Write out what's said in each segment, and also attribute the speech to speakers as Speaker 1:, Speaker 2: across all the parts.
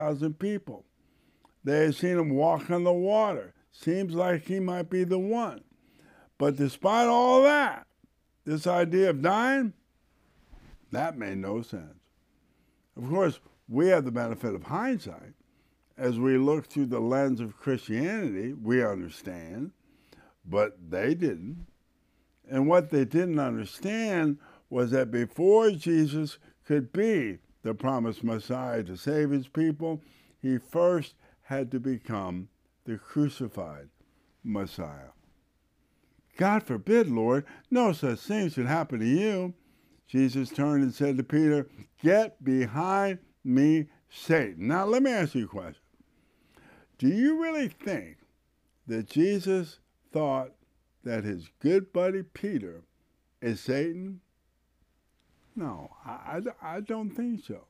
Speaker 1: people. They had seen him walk on the water. Seems like he might be the one. But despite all that, this idea of dying, that made no sense. Of course, we have the benefit of hindsight. As we look through the lens of Christianity, we understand, but they didn't. And what they didn't understand was that before Jesus could be the promised Messiah to save his people, he first had to become the crucified Messiah. God forbid, Lord, no such thing should happen to you. Jesus turned and said to Peter, "Get behind me, Satan." Now, let me ask you a question. Do you really think that Jesus thought that his good buddy Peter is Satan? No, I don't think so.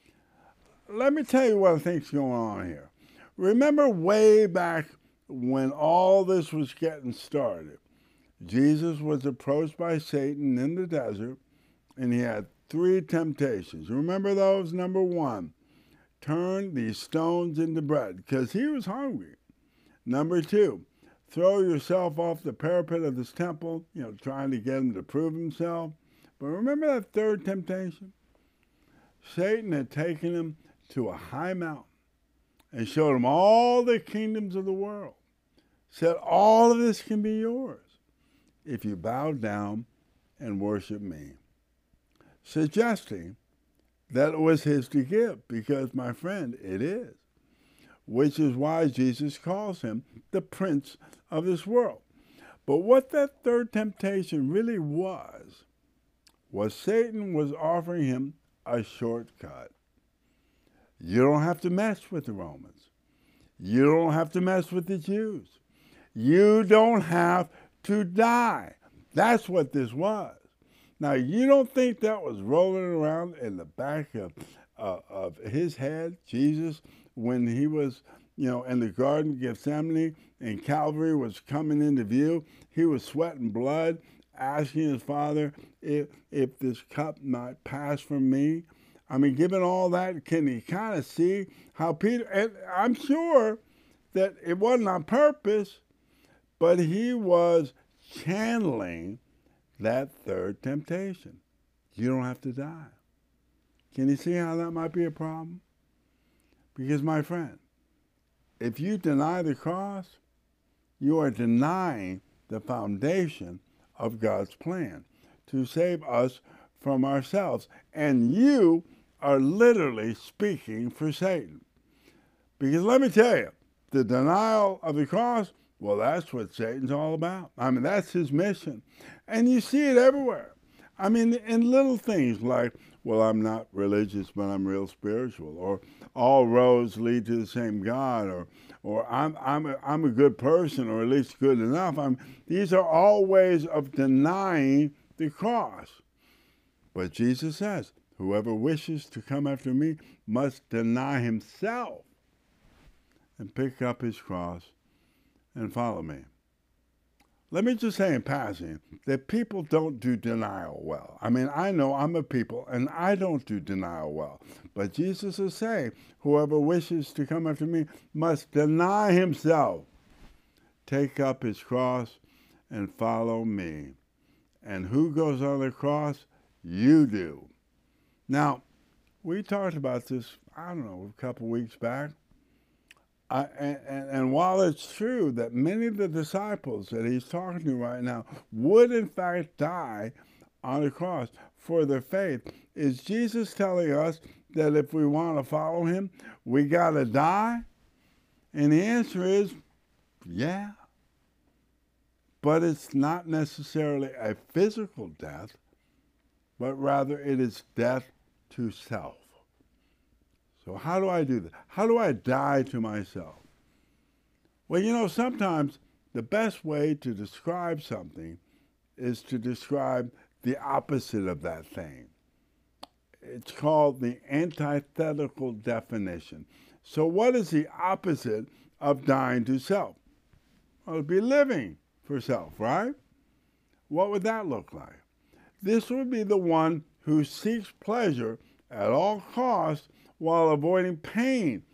Speaker 1: Let me tell you what I think's going on here. Remember way back when all this was getting started, Jesus was approached by Satan in the desert, and he had three temptations. Remember those? Number one, turn these stones into bread, because he was hungry. Number two, throw yourself off the parapet of this temple, trying to get him to prove himself. But remember that third temptation? Satan had taken him to a high mountain and showed him all the kingdoms of the world. Said, all of this can be yours if you bow down and worship me. Suggesting that it was his to give, because, my friend, it is. Which is why Jesus calls him the prince of this world. But what that third temptation really was Satan was offering him a shortcut. You don't have to mess with the Romans. You don't have to mess with the Jews. You don't have to die. That's what this was. Now, you don't think that was rolling around in the back of his head, Jesus, when he was, in the Garden of Gethsemane and Calvary was coming into view? He was sweating blood, asking his Father if this cup might pass from me. I mean, given all that, can he kind of see how Peter, and I'm sure that it wasn't on purpose, but he was channeling that third temptation. You don't have to die. Can you see how that might be a problem? Because, my friend, if you deny the cross, you are denying the foundation of God's plan to save us from ourselves. And you are literally speaking for Satan. Because let me tell you, the denial of the cross, well, that's what Satan's all about. I mean, that's his mission. And you see it everywhere. I mean, in little things like, well, I'm not religious, but I'm real spiritual, or all roads lead to the same God, or I'm a good person, or at least good enough. These are all ways of denying the cross. But Jesus says, whoever wishes to come after me must deny himself and pick up his cross and follow me. Let me just say in passing that people don't do denial well. I mean, I know I'm a people, and I don't do denial well. But Jesus is saying, whoever wishes to come after me must deny himself, take up his cross, and follow me. And who goes on the cross? You do. Now, we talked about this, I don't know, a couple weeks back. And while it's true that many of the disciples that he's talking to right now would in fact die on the cross for their faith, is Jesus telling us that if we want to follow him, we got to die? And the answer is, yeah. But it's not necessarily a physical death, but rather it is death to self. So how do I do that? How do I die to myself? Well, sometimes the best way to describe something is to describe the opposite of that thing. It's called the antithetical definition. So what is the opposite of dying to self? Well, it'd be living for self, right? What would that look like? This would be the one who seeks pleasure at all costs while avoiding pain